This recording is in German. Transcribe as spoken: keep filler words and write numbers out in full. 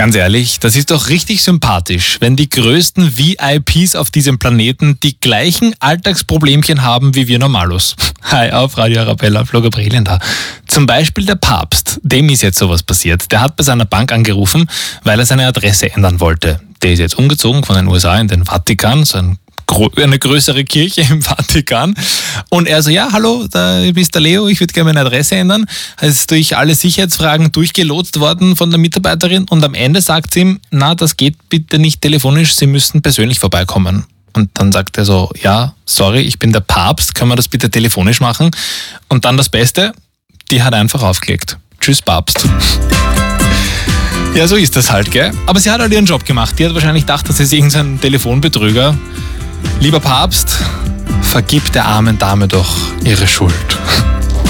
Ganz ehrlich, das ist doch richtig sympathisch, wenn die größten V I Ps auf diesem Planeten die gleichen Alltagsproblemchen haben wie wir Normalos. Hi, auf Radio Arabella, Flo Gabrielien da. Zum Beispiel der Papst, dem ist jetzt sowas passiert. Der hat bei seiner Bank angerufen, weil er seine Adresse ändern wollte. Der ist jetzt umgezogen von den U S A in den Vatikan, so ein eine größere Kirche im Vatikan. Und er so, ja, hallo, da bist der Leo, ich würde gerne meine Adresse ändern. Er ist durch alle Sicherheitsfragen durchgelotst worden von der Mitarbeiterin und am Ende sagt sie ihm, na, das geht bitte nicht telefonisch, Sie müssen persönlich vorbeikommen. Und dann sagt er so, ja, sorry, ich bin der Papst, können wir das bitte telefonisch machen? Und dann das Beste, die hat einfach aufgelegt. Tschüss, Papst. Ja, so ist das halt, gell? Aber sie hat halt ihren Job gemacht. Die hat wahrscheinlich gedacht, das ist irgendein Telefonbetrüger. Lieber Papst, vergib der armen Dame doch ihre Schuld.